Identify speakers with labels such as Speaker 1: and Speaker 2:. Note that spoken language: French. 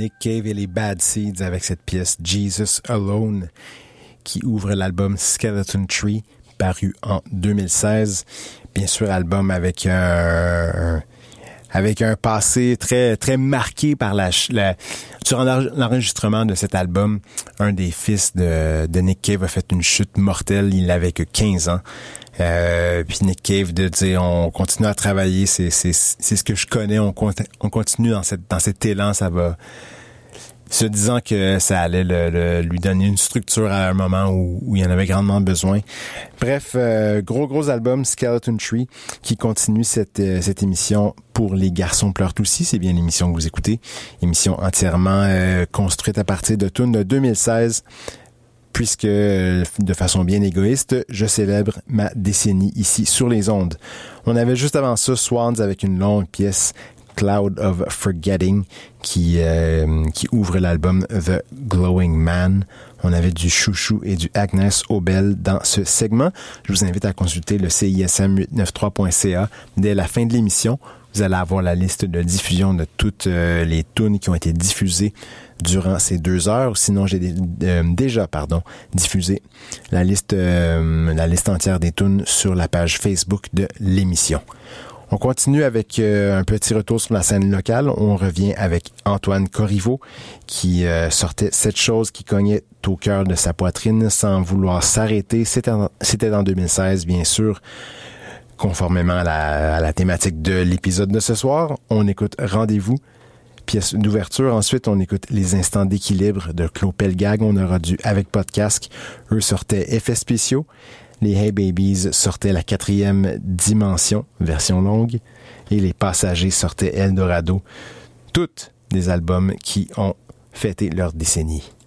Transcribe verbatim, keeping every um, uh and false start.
Speaker 1: Nick Cave et les Bad Seeds avec cette pièce Jesus Alone qui ouvre l'album Skeleton Tree paru en deux mille seize. Bien sûr, album avec un, avec un passé très très marqué par la, la durant l'enregistrement de cet album, un des fils de, de Nick Cave a fait une chute mortelle, il n'avait que quinze ans. Euh, puis Nick Cave de dire on continue à travailler, c'est c'est c'est ce que je connais, on on continue dans cette dans cet élan, ça va, se disant que ça allait le, le, lui donner une structure à un moment où, où il y en avait grandement besoin. Bref, euh, gros gros album Skeleton Tree qui continue cette euh, cette émission Pour les garçons pleurent aussi, c'est bien l'émission que vous écoutez, émission entièrement euh, construite à partir de tunes de deux mille seize. Puisque, de façon bien égoïste, je célèbre ma décennie ici sur les ondes. On avait juste avant ça Swans avec une longue pièce Cloud of Forgetting qui euh, qui ouvre l'album The Glowing Man. On avait du Chouchou et du Agnès Obel dans ce segment. Je vous invite à consulter le C I S M huit cent quatre-vingt-treize point C A dès la fin de l'émission. Vous allez avoir la liste de diffusion de toutes euh, les tunes qui ont été diffusées durant ces deux heures. Sinon, j'ai euh, déjà, pardon, diffusé la liste, euh, la liste entière des tunes sur la page Facebook de l'émission. On continue avec euh, un petit retour sur la scène locale. On revient avec Antoine Corriveau qui euh, sortait Cette chose qui cognait au cœur de sa poitrine sans vouloir s'arrêter. C'était en, c'était en deux mille seize, bien sûr. Conformément à la, à la thématique de l'épisode de ce soir, on écoute Rendez-vous, pièce d'ouverture. Ensuite, on écoute Les instants d'équilibre de Claude Pelgag. On aura du Avec Podcast. Eux sortaient Effets spéciaux. Les Hey Babies sortaient La quatrième dimension, version longue. Et Les Passagers sortaient Eldorado. Toutes des albums qui ont fêté leur décennie.